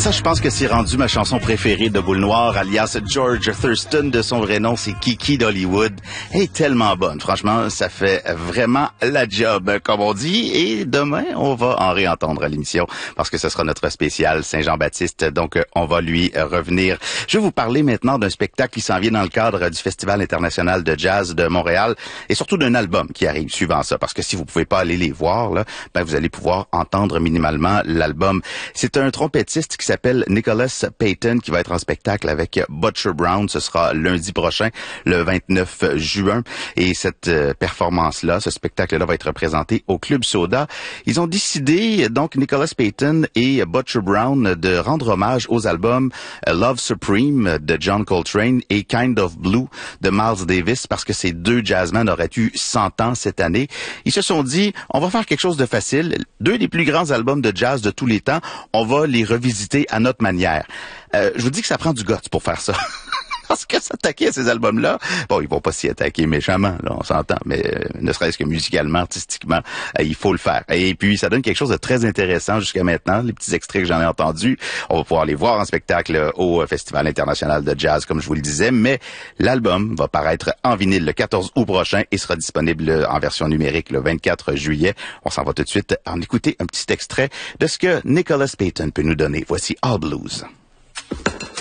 Ça, je pense que c'est rendu ma chanson préférée de Boule Noire, alias George Thurston, de son vrai nom, c'est Kiki d'Hollywood. Elle est tellement bonne, franchement, ça fait vraiment la job, comme on dit. Et demain, on va en réentendre à l'émission, parce que ce sera notre spécial Saint-Jean-Baptiste, donc on va lui revenir. Je vais vous parler maintenant d'un spectacle qui s'en vient dans le cadre du Festival international de jazz de Montréal, et surtout d'un album qui arrive suivant ça, parce que si vous pouvez pas aller les voir, là, ben vous allez pouvoir entendre minimalement l'album. C'est un trompettiste qui s'appelle Nicholas Payton qui va être en spectacle avec Butcher Brown. Ce sera lundi prochain, le 29 juin. Et cette performance-là, ce spectacle-là va être présenté au Club Soda. Ils ont décidé, donc Nicholas Payton et Butcher Brown, de rendre hommage aux albums Love Supreme de John Coltrane et Kind of Blue de Miles Davis, parce que ces deux jazzmen auraient eu 100 ans cette année. Ils se sont dit, on va faire quelque chose de facile. Deux des plus grands albums de jazz de tous les temps, on va les revisiter à notre manière. Je vous dis que ça prend du guts pour faire ça. Parce que s'attaquer à ces albums-là, bon, ils vont pas s'y attaquer méchamment, là, on s'entend, mais ne serait-ce que musicalement, artistiquement, il faut le faire. Et puis, ça donne quelque chose de très intéressant jusqu'à maintenant, les petits extraits que j'en ai entendus. On va pouvoir les voir en spectacle au Festival international de jazz, comme je vous le disais, mais l'album va paraître en vinyle le 14 août prochain et sera disponible en version numérique le 24 juillet. On s'en va tout de suite en écouter un petit extrait de ce que Nicholas Payton peut nous donner. Voici All Blues.